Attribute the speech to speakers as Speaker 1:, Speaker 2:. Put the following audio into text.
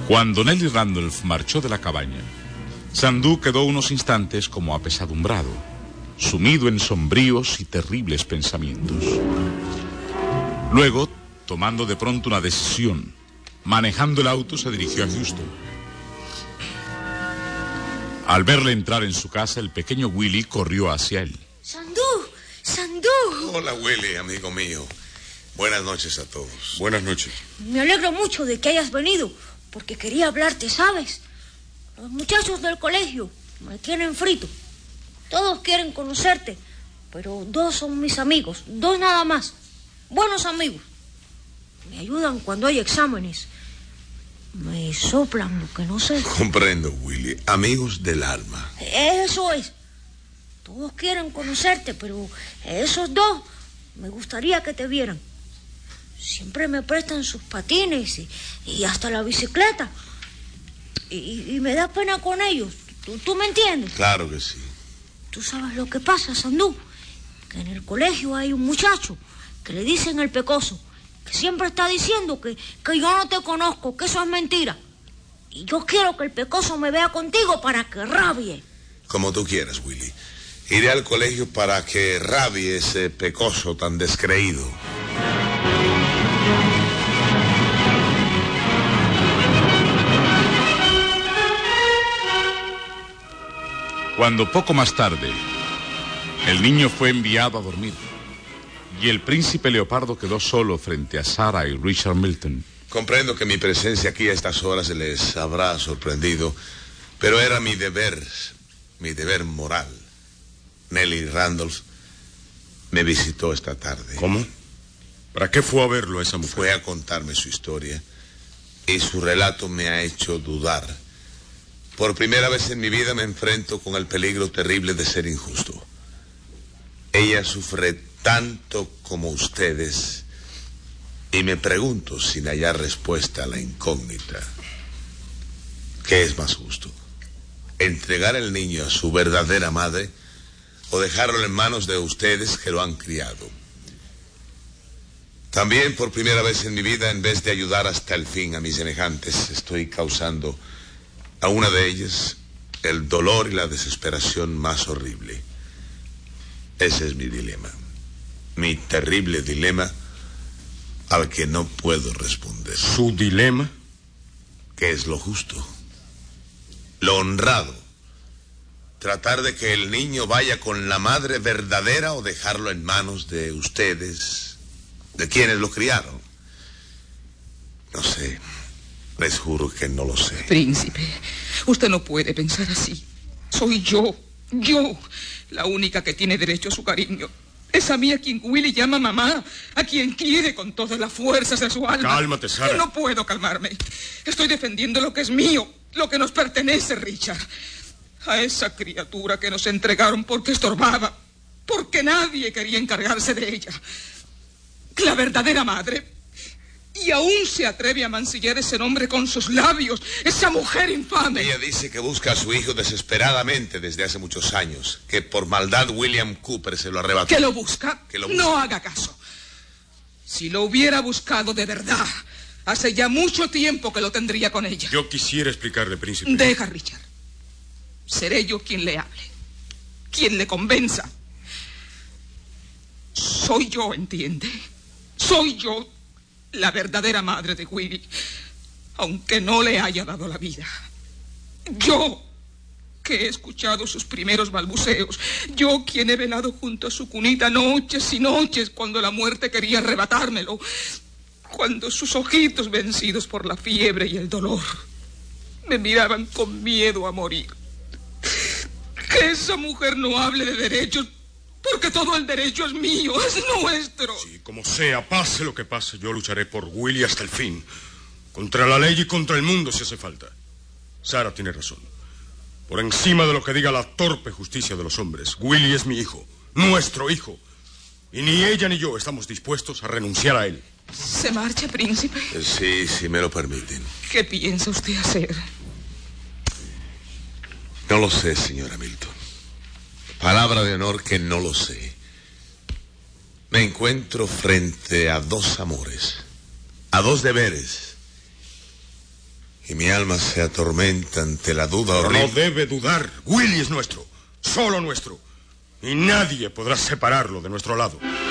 Speaker 1: Cuando Nelly Randolph marchó de la cabaña, Sandu quedó unos instantes como apesadumbrado, sumido en sombríos y terribles pensamientos. Luego, tomando de pronto una decisión, manejando el auto, se dirigió a Houston. Al verle entrar en su casa, el pequeño Willie corrió hacia él.
Speaker 2: ¡Sandu! ¡Sandu!
Speaker 3: Hola, Willie, amigo mío. Buenas noches a todos.
Speaker 4: Buenas noches.
Speaker 2: Me alegro mucho de que hayas venido, porque quería hablarte, ¿sabes? Los muchachos del colegio me tienen frito. Todos quieren conocerte, pero 2 son mis amigos, 2 nada más. Buenos amigos. Me ayudan cuando hay exámenes. Me soplan lo que no sé.
Speaker 3: Comprendo, Willie. Amigos del alma.
Speaker 2: Eso es. Todos quieren conocerte, pero esos 2 me gustaría que te vieran. Siempre me prestan sus patines y hasta la bicicleta. Y me da pena con ellos. ¿Tú me entiendes?
Speaker 3: Claro que sí.
Speaker 2: ¿Tú sabes lo que pasa, Sandu? Que en el colegio hay un muchacho que le dicen el Pecoso, que siempre está diciendo que yo no te conozco, que eso es mentira. Y yo quiero que el Pecoso me vea contigo para que rabie.
Speaker 3: Como tú quieras, Willie. Iré al colegio para que rabie ese Pecoso tan descreído.
Speaker 1: Cuando poco más tarde, el niño fue enviado a dormir y el príncipe Leopardo quedó solo frente a Sarah y Richard Milton.
Speaker 3: Comprendo que mi presencia aquí a estas horas les habrá sorprendido, pero era mi deber moral. Nelly Randolph me visitó esta tarde.
Speaker 4: ¿Cómo? ¿Para qué fue a verlo a esa mujer?
Speaker 3: Fue a contarme su historia y su relato me ha hecho dudar. Por primera vez en mi vida me enfrento con el peligro terrible de ser injusto. Ella sufre tanto como ustedes y me pregunto, sin hallar respuesta a la incógnita, ¿qué es más justo? ¿Entregar el niño a su verdadera madre o dejarlo en manos de ustedes que lo han criado? También por primera vez en mi vida, en vez de ayudar hasta el fin a mis semejantes, estoy causando a una de ellas el dolor y la desesperación más horrible. Ese es mi dilema, mi terrible dilema al que no puedo responder.
Speaker 4: ¿Su dilema?
Speaker 3: ¿Qué es lo justo? Lo honrado. Tratar de que el niño vaya con la madre verdadera o dejarlo en manos de ustedes, de quienes lo criaron. No sé. Les juro que no lo sé.
Speaker 5: Príncipe, usted no puede pensar así. Soy yo, la única que tiene derecho a su cariño. Es a mí a quien Willie llama mamá, a quien quiere con todas las fuerzas de su alma.
Speaker 4: Cálmate, Sarah.
Speaker 5: No puedo calmarme. Estoy defendiendo lo que es mío, lo que nos pertenece, Richard. A esa criatura que nos entregaron porque estorbaba, porque nadie quería encargarse de ella. La verdadera madre. Y aún se atreve a mancillar ese nombre con sus labios, esa mujer infame.
Speaker 3: Ella dice que busca a su hijo desesperadamente desde hace muchos años, que por maldad William Cooper se lo arrebató.
Speaker 5: ¿Que lo busca? No haga caso. Si lo hubiera buscado de verdad, hace ya mucho tiempo que lo tendría con ella.
Speaker 4: Yo quisiera explicarle, príncipe.
Speaker 5: Deja, Richard. Seré yo quien le hable, quien le convenza. Soy yo, ¿entiende? Soy yo la verdadera madre de Willie, aunque no le haya dado la vida. Yo, que he escuchado sus primeros balbuceos, yo quien he velado junto a su cunita noches y noches cuando la muerte quería arrebatármelo, cuando sus ojitos vencidos por la fiebre y el dolor me miraban con miedo a morir. Que esa mujer no hable de derechos, porque todo el derecho es mío, es nuestro.
Speaker 4: Sí, como sea, pase lo que pase, yo lucharé por Willie hasta el fin. Contra la ley y contra el mundo si hace falta. Sarah tiene razón. Por encima de lo que diga la torpe justicia de los hombres, Willie es mi hijo, nuestro hijo. Y ni ella ni yo estamos dispuestos a renunciar a él.
Speaker 5: ¿Se marcha, príncipe?
Speaker 3: Sí, si me lo permiten.
Speaker 5: ¿Qué piensa usted hacer?
Speaker 3: No lo sé, señora Milton. Palabra de honor que no lo sé. Me encuentro frente a 2 amores, a 2 deberes. Y mi alma se atormenta ante la duda
Speaker 4: Pero
Speaker 3: horrible.
Speaker 4: no debe dudar. Willy es nuestro, solo nuestro. Y nadie podrá separarlo de nuestro lado.